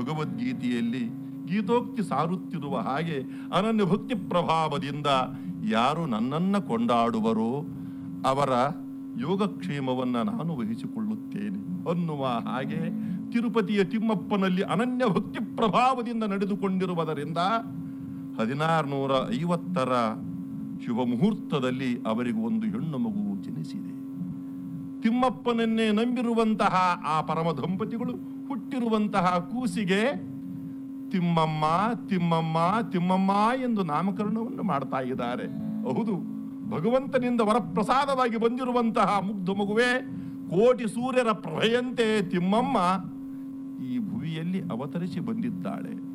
ಭಗವದ್ಗೀತೆಯಲ್ಲಿ ಗೀತೋಕ್ತಿ ಸಾರುತ್ತಿರುವ ಹಾಗೆ ಅನನ್ಯ ಭಕ್ತಿ ಪ್ರಭಾವದಿಂದ ಯಾರು ನನ್ನನ್ನು ಕೊಂಡಾಡುವರೋ ಅವರ ಯೋಗಕ್ಷೇಮವನ್ನು ನಾನು ವಹಿಸಿಕೊಳ್ಳುತ್ತೇನೆ ಅನ್ನುವ ಹಾಗೆ ತಿರುಪತಿಯ ತಿಮ್ಮಪ್ಪನಲ್ಲಿ ಅನನ್ಯ ಭಕ್ತಿ ಪ್ರಭಾವದಿಂದ ನಡೆದುಕೊಂಡಿರುವುದರಿಂದ 1650ರ ಶುಭ ಮುಹೂರ್ತದಲ್ಲಿ ಅವರಿಗೆ ಒಂದು ಹೆಣ್ಣು ಮಗು ಜನಿಸಿದೆ. ತಿಮ್ಮಪ್ಪನನ್ನೇ ನಂಬಿರುವಂತಹ ಆ ಪರಮ ದಂಪತಿಗಳು ಹುಟ್ಟಿರುವಂತಹ ಕೂಸಿಗೆ ತಿಮ್ಮಮ್ಮ ತಿಮ್ಮಮ್ಮ ತಿಮ್ಮಮ್ಮ ಎಂದು ನಾಮಕರಣವನ್ನು ಮಾಡ್ತಾ ಇದ್ದಾರೆ. ಹೌದು, ಭಗವಂತನಿಂದ ವರಪ್ರಸಾದವಾಗಿ ಬಂದಿರುವಂತಹ ಮುಗ್ಧ ಮಗುವೆ ಕೋಟಿ ಸೂರ್ಯರ ಪ್ರಭೆಯಂತೆ ತಿಮ್ಮಮ್ಮ ಈ ಭುವಿಯಲ್ಲಿ ಅವತರಿಸಿ ಬಂದಿದ್ದಾಳೆ.